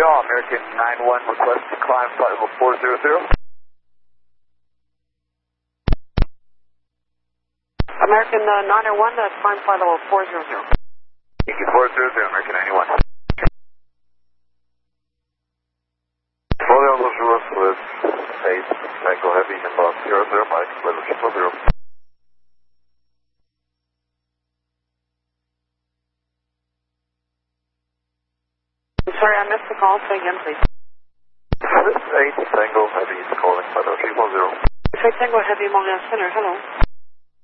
Montreal, American 91, request to climb flight level 400. American 901, climb flight level 400. Thank you, 400, American 91. Royal Bonjour, with 8, Tango Heavy, inbound 00, Mike, level 000. I'm sorry, I missed the call. Say again, please. 8, Tango Heavy, calling by the 310. Say Tango Heavy, Montreal Center. Hello.